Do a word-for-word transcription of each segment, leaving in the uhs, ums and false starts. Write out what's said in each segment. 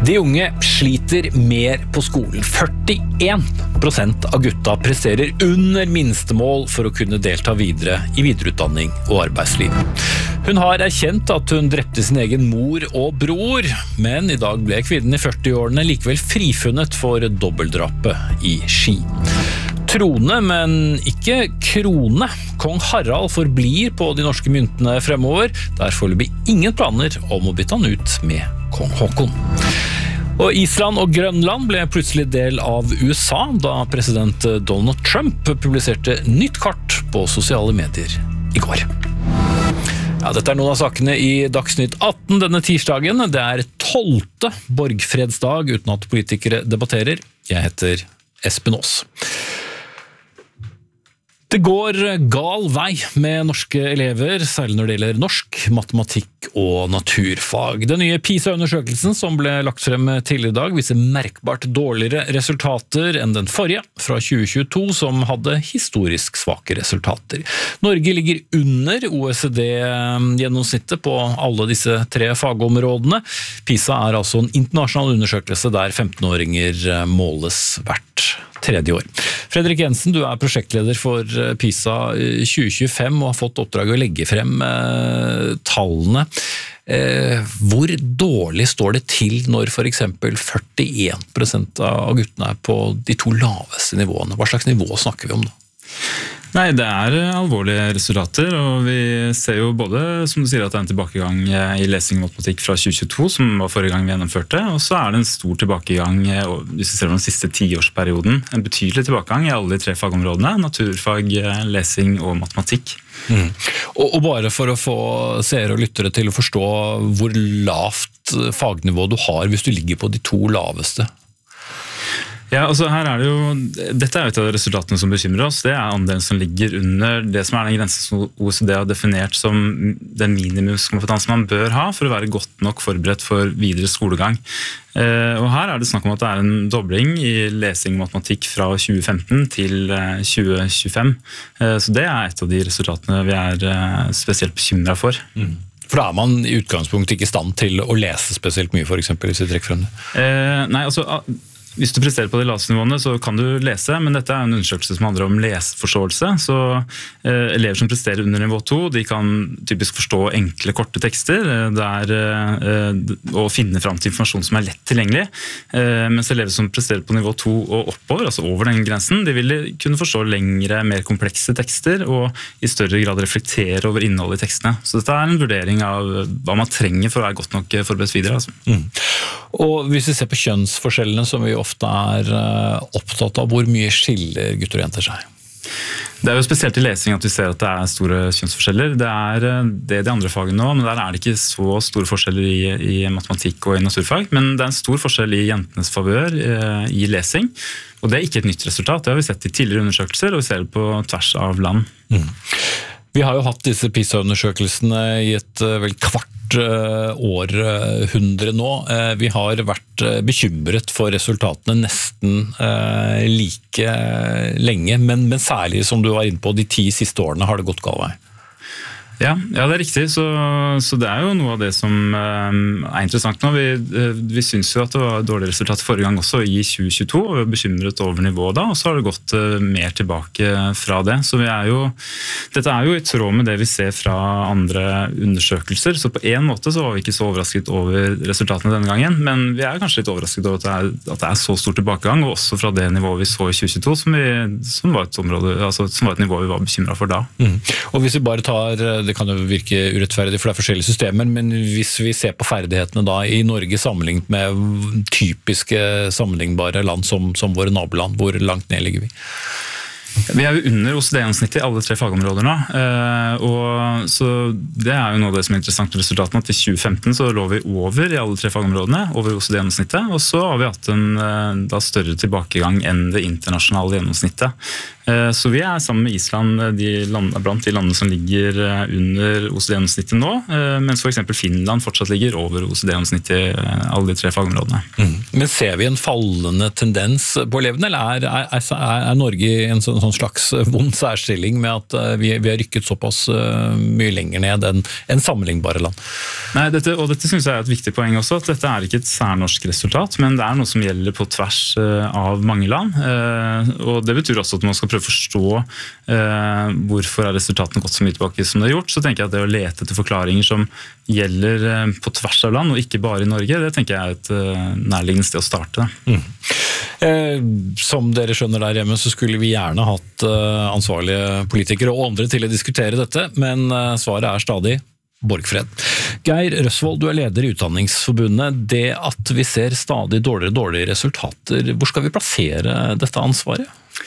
De unge sliter mer på skolen. førtien prosent av gutta presterer under minstemål for å kunne delta videre i videreutdanning og arbeidsliv. Hun har erkjent at hun drepte sin egen mor og bror, men i dag ble kvinnen i førti-årene likevel frifunnet for dobbeltdrapet i Ski. Trone, men ikke krone. Kong Harald forblir på de norske myntene fremover. Det er foreløpig ingen planer om å bytte han ut med kong Håkon. Og Island og Grønland ble plutselig del av U S A da president Donald Trump publiserte nytt kart på sosiale medier i går. Ja, dette er noen av sakene i Dagsnytt atten denne tirsdagen. Det er tolvte borgfredsdag uten at politikere debatterer. Jeg heter Espen Aas. Det går gal vei med norske elever, særlig når det gjelder norsk, matematikk og naturfag. Den nye PISA-undersøkelsen som ble lagt frem tidligere i dag viser merkbart dårligere resultater enn den forrige, fra tjue tjueto, som hadde historisk svake resultater. Norge ligger under O E C D-gjennomsnittet på alle disse tre fagområdene. PISA er altså en internasjonal undersøkelse der femten-åringer måles hvert tredje år. Fredrik Jensen, du er prosjektleder for PISA tjue tjuefem og har fått oppdrag å legge frem eh, tallene. Eh, hvor dårlig står det til når for eksempel førtien prosent av guttene er på de to laveste nivåene? Hva slags nivå snakker vi om da? Nei, det er alvorlige resultater, og vi ser jo både, som du sier, at det er en tilbakegang i lesing og matematikk fra tjue tjueto, som var forrige gang vi gjennomførte, og så er det en stor tilbakegang, hvis vi ser på den siste tiårsperioden, en betydelig tilbakegang i alle de tre fagområdene, naturfag, lesing og matematikk. Mm. Og, og bare for å få seere og lyttere til å forstå hvor lavt fagnivå du har hvis du ligger på de to laveste. Ja, altså her er det jo, dette er jo et av resultatene som bekymrer oss, det er andelen som ligger under det som er den grensen som O E C D har definert som den minimumskompetanse man bør ha for å være godt nok forberedt for videre skolegang. Og her er det snakk om at det er en dobling i lesing og matematikk fra tjue femten til tjue tjuefem, så det er et av de resultatene vi er spesielt bekymret for. Mm. For da er man i utgangspunktet ikke i stand til å lese spesielt mye, for eksempel, hvis vi trekker frem det? Eh, nei, altså... Hvis du presterer på de laveste nivåene, så kan du lese, men dette er en undersøkelse som handler om leseforståelse. Så eh, elever som presterer under nivå to, de kan typisk forstå enkle, korte tekster, der, eh, og finne fram til informasjon som er lett tilgjengelig. Eh, mens elever som presterer på nivå to og oppover, altså over den grensen, de vil kunne forstå lengre, mer komplekse tekster, og i større grad reflektere over innholdet i tekstene. Så dette er en vurdering av hva man trenger for å være godt nok forberedt videre. Altså. Mm. Og hvis vi ser på kjønnsforskjellene, som vi ofte er opptatt av, hvor mye skiller gutter og jenter seg? Det er jo spesielt i lesing at vi ser at det er store kjønnsforskjeller. Det er det de andre fagene nå, men der er det ikke så store forskjeller i, i matematikk og i naturfag. Men det er en stor forskjell i jentenes favør i lesing. Og det er ikke et nytt resultat. Det har vi sett i tidligere undersøkelser, og vi ser det på tvers av land. Mm. Vi har jo hatt disse PISA-undersøkelsene i et vel kvart århundre nå. Vi har vært bekymret for resultatene nesten like lenge, men, men særlig som du var inne på, de ti siste årene har det gått gal vei. Ja, ja, det er riktig. Så, så det er jo noe av det som um, er interessant nå. Vi, uh, vi synes jo at det var dårlig resultat forrige gang også i tjue tjueto, og vi var bekymret over nivået da, og så har det gått uh, mer tilbake fra det. Så vi er jo, dette er jo i tråd med det vi ser fra andre undersøkelser, så på en måte så var vi ikke så overrasket over resultatene denne gangen, men vi er kanskje litt overrasket over at det er, at det er så stor tilbakegang, og også fra det nivået vi så i tjue tjueto, som, vi, som, var, et område, altså, som var et nivå vi var bekymret for da. Mm. Og hvis vi bare tar... Det kan jo virke urettferdig, for det er forskjellige systemer, men hvis vi ser på ferdighetene da i Norge sammenlignet med typiske sammenlignbare land som, som våre naboland, hvor langt ned ligger vi? Vi er jo under O E C D-gjennomsnittet i alle tre fagområder nå, og så det er jo noe av det som er interessant med resultatene, at i tjue femten så lå vi over i alle tre fagområdene, over O E C D-gjennomsnittet, og så har vi hatt en da større tilbakegang enn det internasjonale gjennomsnittet. Så vi er sammen med Island de land, blant de landene som ligger under O E C D-gjennomsnittet nå, mens for eksempel Finland fortsatt ligger over O E C D-gjennomsnittet i alle de tre fagområdene. Mm. Men ser vi en fallende tendens på elevene, eller er, er, er Norge i en sånn, sånn slags vond særstilling med at vi, vi har rykket såpass mye lenger ned enn en sammenlignbare land? Nei, dette, og dette synes jeg er et viktig poeng også, at dette er ikke et særnorsk resultat, men det er noe som gjelder på tvers av mange land, og det betyr også at man skal prøve å forstå hvorfor er resultatene gått så mye tilbake som det har gjort. Så tenker jeg at det å lete etter forklaringer som gjelder på tvers av land, og ikke bare i Norge, det tenker jeg er et nærliggende sted å starte. Mm. Eh, som dere skjønner der hjemme, så skulle vi gjerne hatt eh, ansvarlige politikere og andre til å diskutere dette, men eh, svaret er stadig borgfred. Geir Røsvold, du er leder i Utdanningsforbundet. Det at vi ser stadig dårligere og dårligere resultater, hvor skal vi plassere dette ansvaret?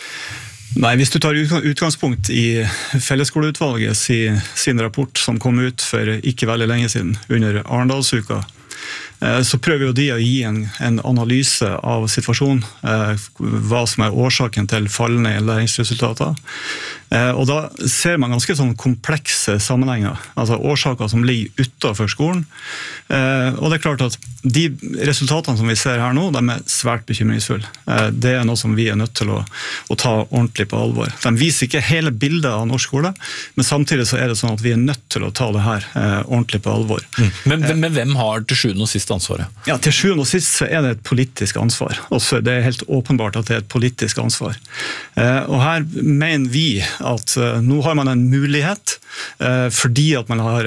Nei, hvis du tar utgangspunkt i Fellesskoleutvalget sin rapport som kom ut for ikke veldig lenge siden under Arendalsuka, så prøver jo de å gi en, en analyse av situasjonen, hva som er årsaken til fallende læringsresultater. Og da ser man ganske sånn komplekse sammenhenger, altså årsaker som ligger utenfor skolen. Og det er klart at de resultatene som vi ser her nå, de er svært bekymringsfulle. Det er noe som vi er nødt til å, å ta ordentlig på alvor. De viser ikke hele bildet av norsk skole, men samtidig så er det sånn at vi er nødt til å ta det her ordentlig på alvor. Mm. Men, men hvem har til sjuende og sist ansvaret? Ja, til sjuende og sist så er det et politisk ansvar. Også det er helt åpenbart at det er et politisk ansvar. Og her mener vi at nå har man en mulighet, fordi at man har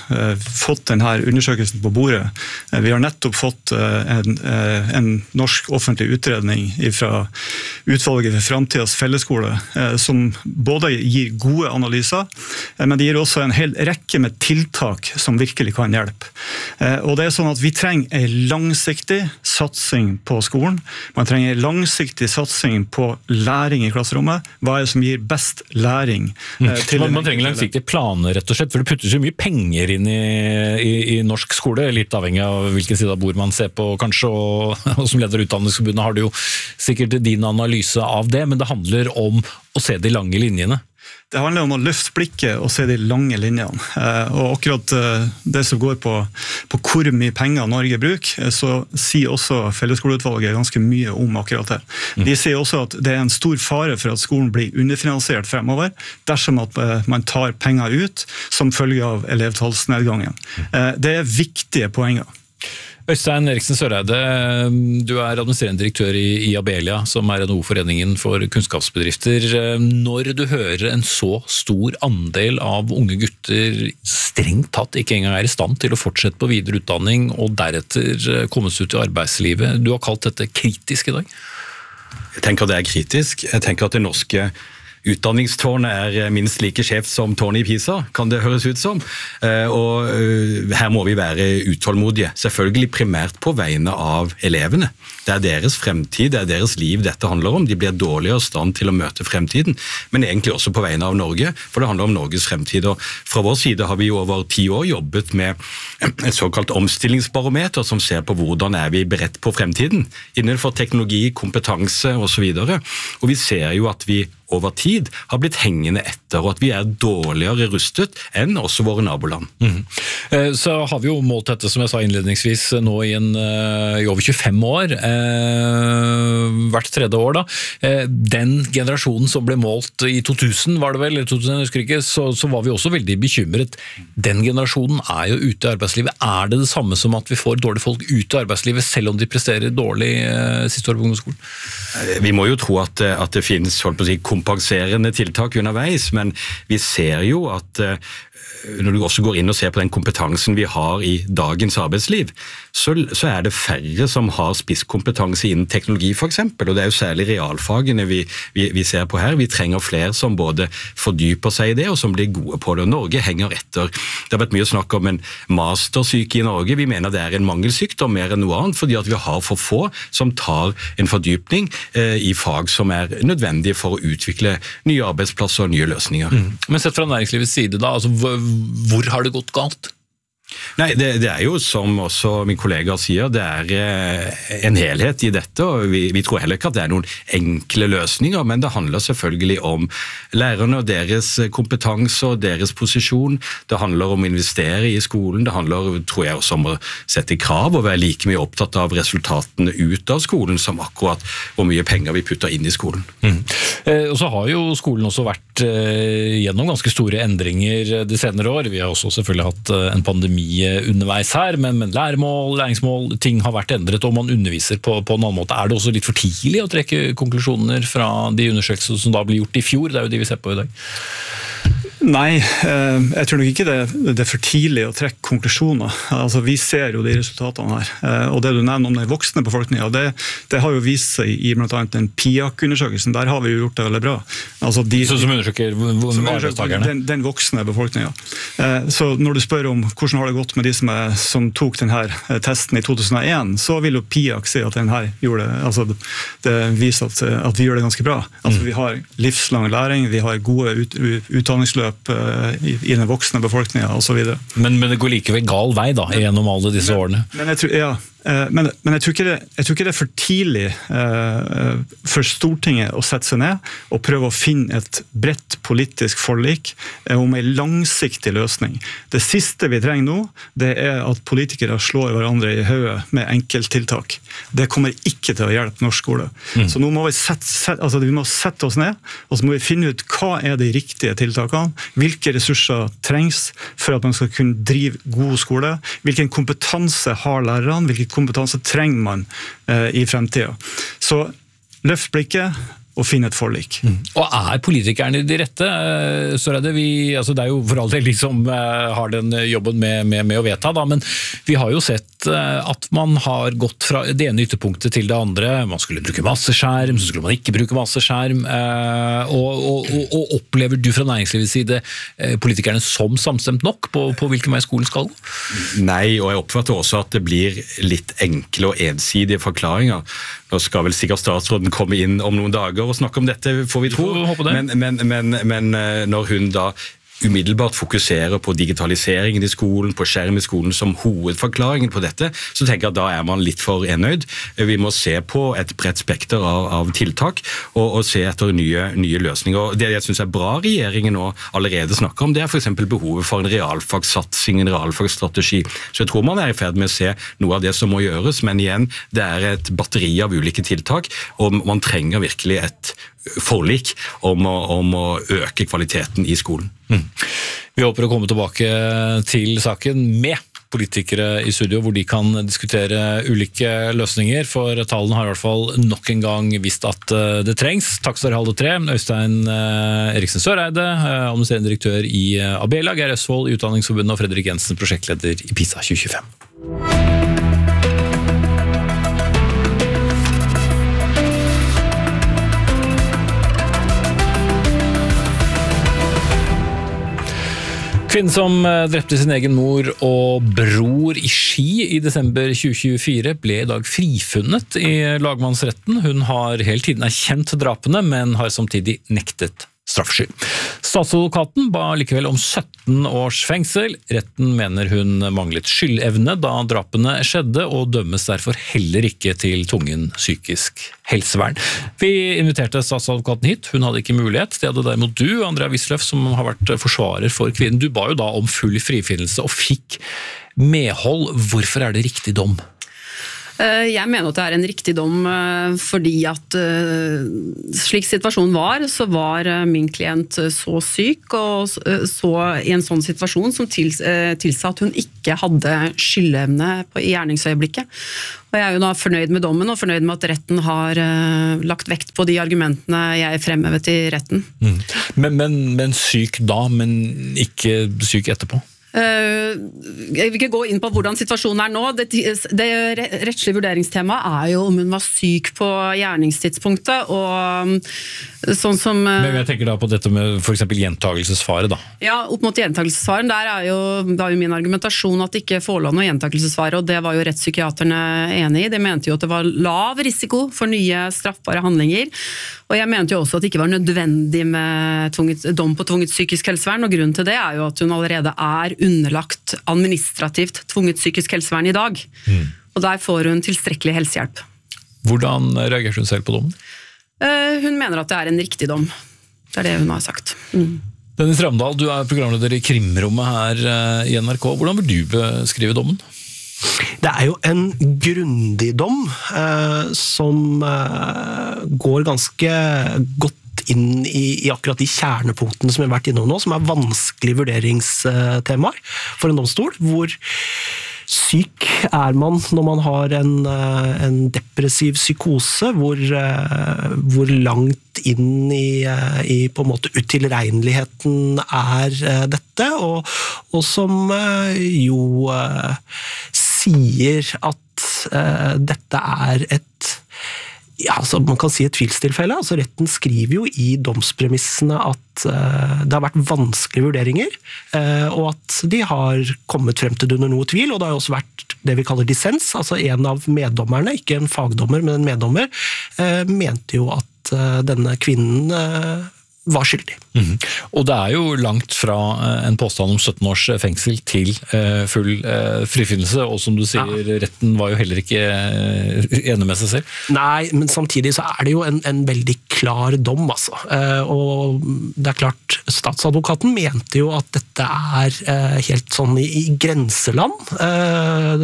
fått denne undersøkelsen på bordet. Vi har nettopp fått en, en norsk offentlig utredning fra Utvalget for Fremtidens Fellesskole, som både gir gode analyser, men det gir også en hel rekke med tiltak som virkelig kan hjelpe. Og det er sånn at vi trenger en langsiktig satsing på skolen. Man trenger en langsiktig satsing på læring i klasserommet. Hva er det som gir best læring? Mm. Man, man trenger langsiktige planer, rett og slett, for det putter så mye penger inn i, i, i norsk skole, litt avhengig av hvilken side av bord man ser på, kanskje, og, og som leder Utdanningsforbundet har du jo sikkert din analyse av det, men det handler om å se de lange linjene. Det handler om å løfte blikket og se de lange linjene. Og akkurat det som går på, på hvor mye penger Norge bruker, så sier også Fellesskoleutvalget ganske mye om akkurat det. De sier også at det er en stor fare for at skolen blir underfinansiert fremover, dersom at man tar penger ut som følge av elevtallsnedgangen. Det er viktige poenger. Øystein Eriksen Søreide, du er administrerende direktør i, i Abelia, som er N H O-foreningen for kunnskapsbedrifter. Når du hører en så stor andel av unge gutter strengt tatt ikke engang er i stand til å fortsette på videre utdanning og deretter komme ut i arbeidslivet, du har kalt dette kritisk i dag? Jeg tenker det er kritisk. Jeg tenker at det norske utdanningstårnet er minst like skjevt som tårnet i Pisa, kan det høres ut som. Og her må vi være utålmodige, selvfølgelig primært på vegne av elevene. Det er deres fremtid, det er deres liv dette handler om. De blir dårligere i stand til å møte fremtiden, men egentlig også på vegne av Norge, for det handler om Norges fremtid. Og fra vår side har vi jo over ti år jobbet med et såkalt omstillingsbarometer som ser på hvordan er vi beredt på fremtiden, innenfor teknologi, kompetanse og så videre. Og vi ser jo at vi over tid har blitt hengende etter, og at vi er dårligere rustet enn også våre naboland. Mm. Så har vi jo målt dette, som jeg sa innledningsvis, nå i, en, i over tjuefem år, eh, hvert tredje år da. Eh, den generasjonen som ble målt i to tusen, var det vel, eller to tusen, jeg husker ikke, så, så var vi også veldig bekymret. Den generasjonen er jo ute i arbeidslivet. Er det det samme som at vi får dårlige folk ut i arbeidslivet, selv om de presterer dårlig eh, siste år på ungdomsskolen? Vi må jo tro at, at det finnes, holdt på å si, kompenserende tiltak underveis, men vi ser jo at når du også går inn og ser på den kompetansen vi har i dagens arbeidsliv, så, så er det færre som har spisskompetanse innen teknologi for eksempel, og det er jo særlig realfagene vi, vi, vi ser på her. Vi trenger flere som både fordyper seg i det, og som blir gode på det. Norge henger etter. Det har vært mye snakk om en mastersyke i Norge. Vi mener det er en mangelsykdom mer enn noe annet, fordi at vi har for få som tar en fordypning eh, i fag som er nødvendige for å utvikle nye arbeidsplasser og nye løsninger. Mm. Men sett fra næringslivets side da, altså hvor har det gått galt? Nei, det, det er jo som også min kollega sier, det er en helhet i dette, og vi, vi tror heller ikke at det er noen enkle løsninger, men det handler selvfølgelig om lærerne og deres kompetanse og deres posisjon. Det handler om å investere i skolen, det handler, tror jeg, også om å sette krav og være like mye opptatt av resultatene ut av skolen som akkurat hvor mye penger vi putter inn i skolen. Mm. Eh, og så har jo skolen også vært eh, gjennom ganske store endringer de senere år. Vi har også selvfølgelig hatt eh, en pandemi underveis her, men, men læremål, læringsmål, ting har vært endret, og man underviser på, på en annen måte. Er det også litt for tidlig å trekke konklusjoner fra de undersøkelser som da blir gjort i fjor? Det er jo de vi ser på i dag. Nei, jeg tror nok ikke det, det er for tidlig å trekke konklusjoner. Altså, vi ser jo de resultatene her. Og det du nevner om den voksne befolkningen, det, det har jo vist seg i blant annet den P I A C-undersøkelsen. Der har vi jo gjort det veldig bra. Altså, de, så som undersøker arbeidstakerne? Den, den voksne befolkningen. Så når du spør om hvordan har det gått med de som, er, som tok denne testen i to tusen og en, så vil jo P I A C si at den her gjorde det. Altså, det viser at, at vi gjør det ganske bra. Altså, vi har livslang læring, vi har gode ut, utdanningsløp i, i den voksne befolkningen og så videre. Men, men det går likevel gal vei da, gjennom alle disse men, årene? Men jeg tror, ja, Men, men jeg, tror ikke det, jeg tror ikke det er for tidlig eh, for Stortinget å sette seg ned og prøve å finne et bredt politisk forlik eh, om en langsiktig løsning. Det siste vi trenger nå, det er at politikere slår hverandre i hodet med enkelttiltak. Det kommer ikke til å hjelpe norsk skole. Mm. Så nå må vi sette, sette, altså vi må sette oss ned, og så må vi finne ut hva er de riktige tiltakene, hvilke ressurser trengs for at man skal kunne drive god skole, hvilken kompetanse har lærerne, hvilken kompetanse trenger man eh, i fremtiden. Så løft blikket og finne et forlik. Mm. Og er politikerne de rette? Så er det, vi, altså det er jo for all del de som har den jobben med, med, med å vedta, da, men vi har jo sett at man har gått fra det ene ytterpunktet til det andre. Man skulle bruke masse skjerm, så skulle man ikke bruke masse skjerm. Og, og, og, og opplever du fra næringslivets side politikerne som samstemt nok på, på hvilken vei skolen skal gå? Nei, og jeg oppfatter også at det blir litt enkle og ensidige forklaringer. Nå skal vel sikkert statsråden komme inn om noen dager og snakke om dette, får vi tro. Men, men, men, men når hun da umiddelbart fokuserer på digitaliseringen i skolen, på skjerm i skolen som hovedforklaringen på dette, så tenker jeg at da er man litt for enøyd. Vi må se på et bredt spekter av, av tiltak, og, og se etter nye, nye løsninger. Og det jeg synes er bra regjeringen nå allerede snakker om, det er for eksempel behovet for en realfagssatsing, en realfagsstrategi. Så jeg tror man er i ferd med å se noe av det som må gjøres, men igjen, det er et batteri av ulike tiltak, og man trenger virkelig et forlik om å, om å øke kvaliteten i skolen. Mm. Vi håper å komme tilbake til saken med politikere i studio, hvor de kan diskutere ulike løsninger, for tallene har i hvert fall nok en gang vist at det trengs. Takk skal dere alle tre. Øystein Eriksen Søreide, administrerende direktør i Abela, Geir Østfold i Utdanningsforbundet, og Fredrik Jensen, prosjektleder i PISA tjue tjuefem. Kvinnen som drepte sin egen mor og bror i Ski i desember tjue tjuefire ble i dag frifunnet i lagmannsretten. Hun har hele tiden erkjent drapene, men har samtidig nektet straffskyld. Statsadvokaten ba likevel om sytten års fengsel. Retten mener hun manglet skyldevne da drapene skjedde, og dømmes derfor heller ikke til tvungen psykisk helsevern. Vi inviterte statsadvokaten hit, hun hadde ikke mulighet. Det hadde derimot du, Andrea Wisløff, som har vært forsvarer for kvinnen. Du ba jo da om full frifinnelse og fikk medhold. Hvorfor er det riktig dom? Jeg mener at det er en riktig dom fordi at slik situasjonen var, så var min klient så syk og så i en sånn situasjon som tilsa at hun ikke hadde skyldevne i gjerningsøyeblikket. Og jeg er jo da fornøyd med dommen og fornøyd med at retten har lagt vekt på de argumentene jeg fremhevet i retten. Mm. Men, men, men syk da, men ikke syk etterpå? Jeg vil ikke gå inn på hvordan situasjonen er nå. Det, det rettslige vurderingstemaet er jo om hun var syk på gjerningstidspunktet, og sånn som... Men jeg tenker da på dette med for eksempel gjentagelsesfare da. Ja, opp mot gjentagelsesfaren, der er jo, var jo min argumentasjon at det ikke forelå noe gjentagelsesfare, og det var jo rettspsykiaterne enig i. De mente jo at det var lav risiko for nye straffbare handlinger, og jeg mente jo også at det ikke var nødvendig med tvunget, dom på tvunget psykisk helsevern, og grunnen til det er jo at hun allerede er underlagt administrativt tvunget psykisk helsevern i dag. Mm. Og der får hun tilstrekkelig helsehjelp. Hvordan reagerer hun selv på dommen? Uh, hun mener at det er en riktig dom. Det er det hun har sagt. Mm. Dennis Ramdal, du er programleder i Krimrommet her i N R K. Hvordan vil du beskrive dommen? Det er jo en grundig dom eh, som eh, går ganske godt inn i, i akkurat de kjernepunktene som vi har vært innom nå, som er vanskelige vurderingstemaer for en domstol, hvor syk er man når man har en, en depressiv psykose, hvor, hvor langt inn i, i på en måte utilregneligheten er dette, og, og som jo sier at dette er et Ja, altså man kan si et tvilstilfelle. Altså retten skriver jo i domspremissene at uh, det har vært vanskelige vurderinger, uh, og at de har kommet frem til det under noe tvil, og det har også vært det vi kaller dissens, altså en av meddommerne, ikke en fagdommer, men en meddommer, uh, mente jo at uh, denne kvinnen uh, var skyldig. Mm. Og det er jo langt fra en påstand om sytten års fengsel til uh, full uh, frifinnelse, og som du sier, ja. Retten var jo heller ikke uh, enig med seg selv. Nei, men samtidig så er det jo en, en veldig klar dom, altså. Uh, og det er klart, statsadvokaten mente jo at dette er uh, helt sånn i, i grenseland. Uh,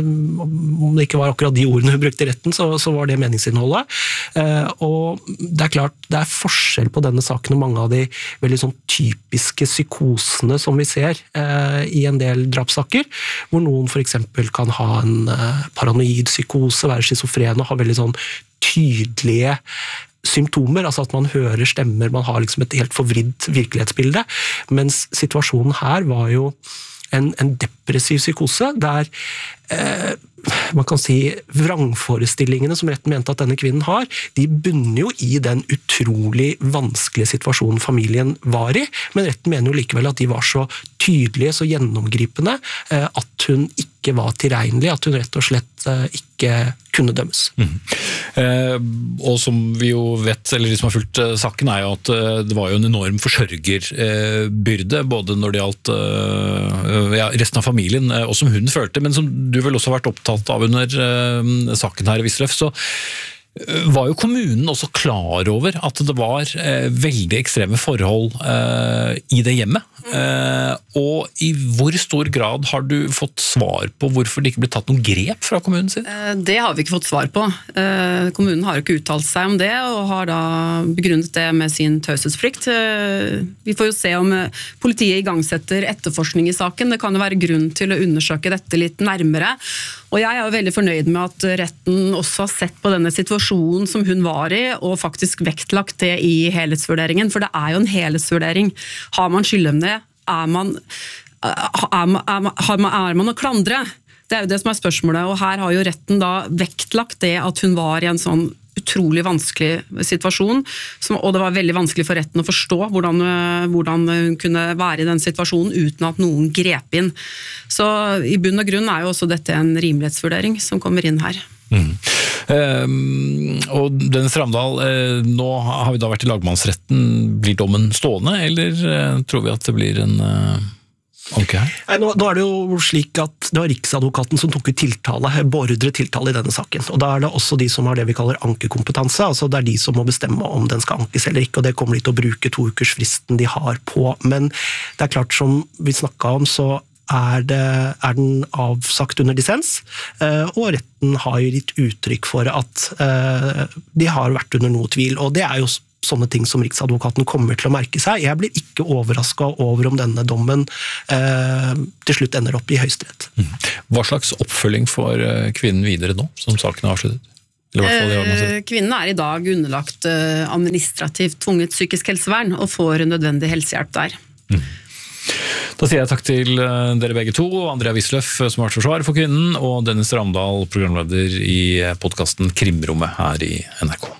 om det ikke var akkurat de ordene hun brukte i retten, så, så var det meningsinnholdet. Uh, og det er klart, det er forskjell på denne saken og mange av de veldig sånn typiske psykosene som vi ser eh, i en del drapssaker, hvor noen for eksempel kan ha en eh, paranoid psykose, være schizofren og ha veldig sånn tydelige symptomer, altså at man hører stemmer, man har liksom et helt forvridd virkelighetsbilde, mens situasjonen her var jo en, en depressiv psykose, der eh, man kan si vrangforestillingene som retten mente at denne kvinnen har, de bunner jo i den utrolig vanskelige situasjonen familien var i, men retten mener jo likevel at de var så tydelige, så gjennomgripende, eh, at hun ikke var tilregnelig, at hun rett og slett eh, ikke kunne dømmes. Mm. Eh, og som vi jo vet, eller de som har fulgt eh, saken, er jo at eh, det var jo en enorm forsørgerbyrde, eh, både når det gjaldt eh, ja, resten av familien, eh, og som hun følte, men som du vel også har vært opptatt av under uh, saken her i Wisløff, så uh, var jo kommunen også klar over at det var uh, veldig ekstreme forhold uh, i det hjemmet. Uh, og i hvor stor grad har du fått svar på hvorfor det ikke ble tatt noen grep fra kommunen sin? Uh, det har vi ikke fått svar på. Uh, kommunen har jo ikke uttalt seg om det, og har da begrunnet det med sin taushetsplikt. Uh, vi får jo se om uh, politiet igangsetter etterforskning i saken. Det kan jo være grunn til å undersøke dette litt nærmere. Og jeg er jo veldig fornøyd med at retten også har sett på denne situasjonen som hun var i, og faktisk vektlagt det i helhetsvurderingen, for det er jo en helhetsvurdering. Har man skyldevne? Er man, er man, er man, er man, er man å klandre? Det er jo det som er spørsmålet, og her har jo retten da vektlagt det at hun var i en sånn utrolig vanskelig situasjon, som, og det var veldig vanskelig for retten å forstå hvordan, hvordan hun kunne være i den situasjonen uten at noen grep inn. Så i bunn og grunn er jo også dette en rimelighetsvurdering som kommer inn her. Mm. Um, og Dennis Ramdal, uh, nå har vi da vært i lagmannsretten. Blir dommen stående, eller uh, tror vi at det blir en uh, anke her? Nei, nå, nå er det jo slik at det var Riksadvokaten som tok ut tiltale, beordret tiltale i denne saken, og da er det også de som har det vi kaller ankekompetanse, altså det er de som må bestemme om den skal ankes eller ikke, og det kommer de til å bruke to ukers fristen de har på, men det er klart som vi snakket om, så Er, det, er den avsagt under dissens, og retten har jo gitt uttrykk for at de har vært under noe tvil, og det er jo sånne ting som Riksadvokaten kommer til å merke seg. Jeg blir ikke overrasket over om denne dommen til slutt ender opp i Høyesterett. Hva slags oppfølging får kvinnen videre nå, som saken er avsluttet? Eh, kvinnen er i dag underlagt administrativt tvunget psykisk helsevern, og får nødvendig helsehjelp der. Mm. Da sier jeg takk til dere begge to, Andrea Wisløff som har vært forsvarer for kvinnen, og Dennis Ramdal, programleder i podcasten Krimrommet her i N R K.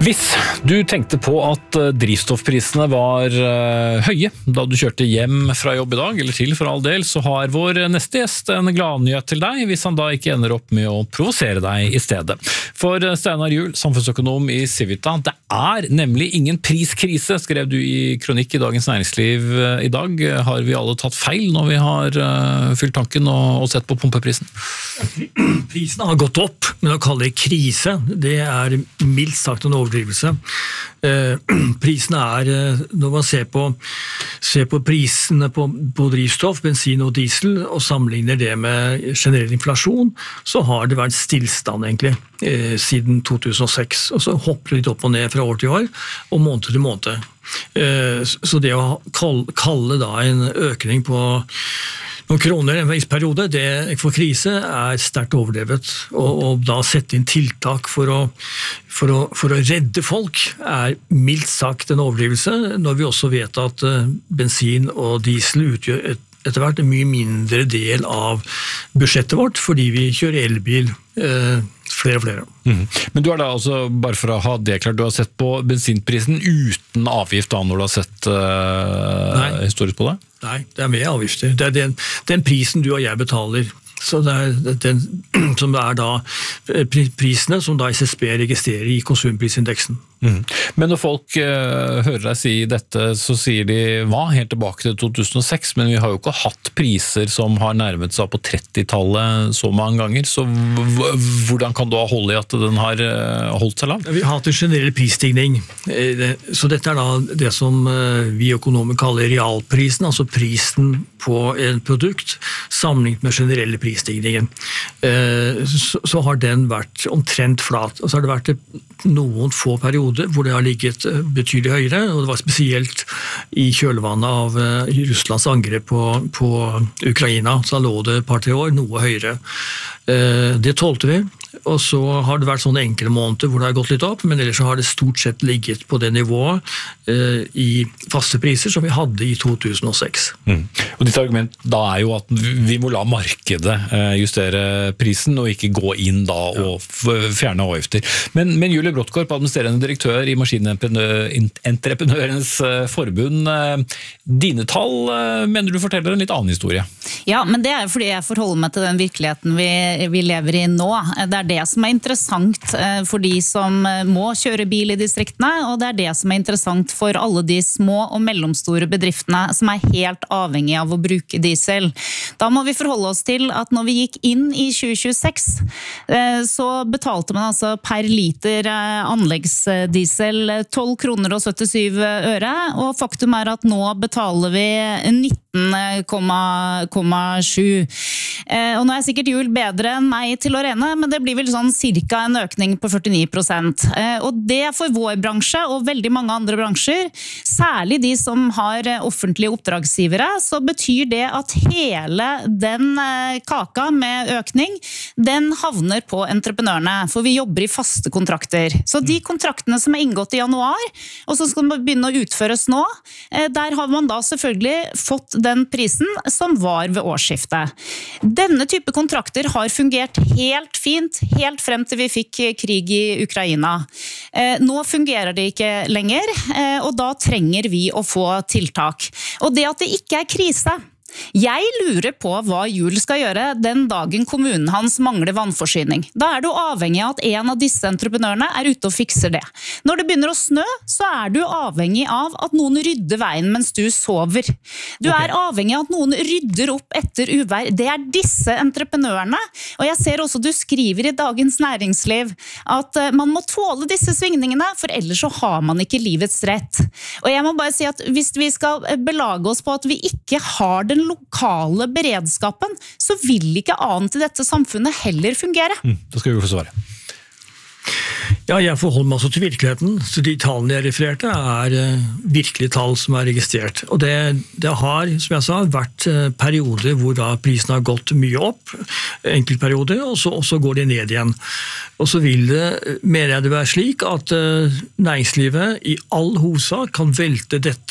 Hvis du tenkte på at drivstoffprisene var høye da du kjørte hjem fra jobb i dag, eller til for all del, så har vår neste gjest en gladnyhet til deg, hvis han da ikke ender opp med å provosere deg i stedet. For Steinar Juel, samfunnsøkonom i Civita, det er nemlig ingen priskrise, skrev du i kronikk i Dagens Næringsliv i dag. Har vi alle tatt feil når vi har fylt tanken og sett på pumpeprisen? Prisene har gått opp, men å kalle det krise, det er mildt sagt en overdrivelse. Eh, prisene er, når man ser på, ser på prisene på, på drivstoff, bensin og diesel, og sammenligner det med generell inflasjon, så har det vært stillstand egentlig, eh, siden to tusen og seks, og så hopper det litt opp og ned fra år til år, og måned til måned. Eh, så det å kalle, kalle da en økning på noen kroner en viss periode, det for krise er sterkt overdrevet, og, og da sette inn tiltak for å, for, å, for å redde folk er mildt sagt en overdrivelse, når vi også vet at bensin og diesel utgjør et, etter hvert en mye mindre del av budsjettet vårt, fordi vi kjører elbil eh, flere og flere. Mm. Men du har da altså, bare for å ha det klart, du har sett på bensinprisen uten avgift da, når du har sett uh, historisk på det? Nei, det er med avgifter. Det er den, den prisen du og jeg betaler. Så det er den som er da prisene som da S S B registrerer i konsumprisindeksen. Mm. Men når folk uh, hører deg si dette, så sier de hva, helt tilbake til to tusen og seks, men vi har jo ikke hatt priser som har nærmet seg på trettitallet så mange ganger, så hvordan kan du ha hold i at den har uh, holdt seg lav? Vi har hatt en generell prisstigning, så dette er da det som vi økonomer kaller realprisen, altså prisen på en produkt, sammenlignet med generelle prisstigningen. Så, så har den vært omtrent flat, og så har det vært noen få perioder hvor det har ligget betydelig høyere, og det var spesielt i kjølvannet av Russlands angrep på, på Ukraina, så lå det et par-tre år noe høyere. Det tålte vi, og så har det vært sånne enkle måneder hvor det har gått litt opp, men ellers så har det stort sett ligget på det nivået eh, i faste priser som vi hadde i to tusen og seks. Mm. Og ditt argument da er jo at vi må la markedet eh, justere prisen, og ikke gå inn da og fjerne avgifter. Men, men Julie Brottkorp, administrerende direktør i Maskinentreprenørenes forbund, eh, dine tall eh, mener du forteller en litt annen historie? Ja, men det er jo fordi jeg forholder meg til den virkeligheten vi, vi lever i nå. Det er det som er interessant for de som må kjøre bil i distriktene, og det er det som er interessant for alle de små og mellomstore bedriftene som er helt avhengige av å bruke diesel. Da må vi forholde oss til at når vi gikk inn i tjue tjueseks, så betalte man altså per liter anleggsdiesel tolv kroner og syttisyv øre, og faktum er at nå betaler vi nitten komma sju. Og nå er sikkert Juel bedre enn meg til å rene, men det blir vel sånn cirka en økning på førtini prosent. Og det for vår bransje og veldig mange andre bransjer, særlig de som har offentlige oppdragsgivere, så betyr det at hele den kaka med økning, den havner på entreprenørene, for vi jobber i faste kontrakter. Så de kontraktene som er inngått i januar, og som skal begynne å utføres nå, der har man da selvfølgelig fått den prisen som var ved årsskiftet. Denne type kontrakter har fungert helt fint, helt frem til vi fikk krig i Ukraina. Nå fungerer det ikke lenger, og da trenger vi å få tiltak. Og det at det ikke er krise, jeg lurer på hva Juel skal gjøre den dagen kommunen hans mangler vannforsyning. Da er du avhengig av at en av disse entreprenørene er ute og fikser det. Når det begynner å snø, så er du avhengig av at noen rydder veien mens du sover. Du okay. er avhengig av at noen rydder opp etter uvær. Det er disse entreprenørene. Og jeg ser også du skriver i Dagens Næringsliv at man må tåle disse svingningene, for ellers så har man ikke livets rett. Og jeg må bare si at hvis vi skal belage oss på at vi ikke har den lokale beredskapen, så vil ikke annet i dette samfunnet heller fungere. Mm, da skal vi få svare. Ja, jeg forholder meg også til virkeligheten, så de tallene jeg refererte er uh, virkelige tall som er registrert. Og det, det har, som jeg sa, vært uh, perioder hvor da prisen har gått mye opp, enkeltperioder, og så, og så går de ned igjen. Og så vil det, mener jeg det være slik, at uh, næringslivet i all hovedsak kan velte dette